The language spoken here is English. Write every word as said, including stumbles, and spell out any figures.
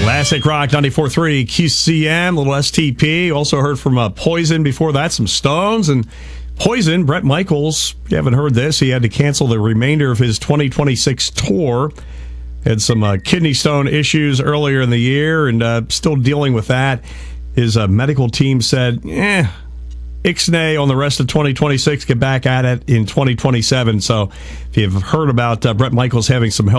Classic Rock ninety-four point three Q C M, little S T P. Also heard from uh, Poison before that, some Stones. And Poison, Bret Michaels, if you haven't heard this, he had to cancel the remainder of his twenty twenty-six tour. Had some uh, kidney stone issues earlier in the year and uh, still dealing with that. His uh, medical team said, eh, ixnay on the rest of twenty twenty-six, get back at it in twenty twenty-seven. So if you've heard about uh, Bret Michaels having some health